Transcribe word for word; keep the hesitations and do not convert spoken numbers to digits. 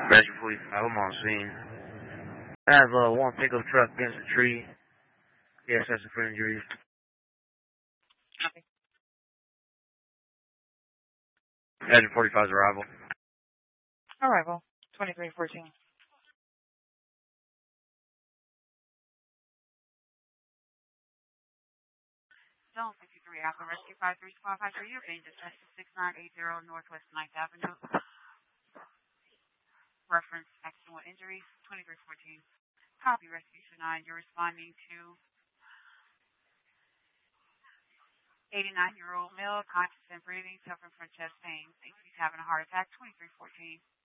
Rescue forty-five, I'm on scene. I have uh, one pickup truck against a tree. Yes, that's for injuries. Copy. Agent forty-five's arrival. Arrival, twenty-three fourteen. Zone fifty-three, Alpha Rescue five three five five three, you're being dispatched to six nine eight zero Northwest ninth Avenue. Reference accident with injuries, twenty-three fourteen. Copy, Rescue two nine, you're responding to eighty-nine-year-old male, conscious and breathing, suffering from chest pain. Thinks he's having a heart attack, twenty-three fourteen.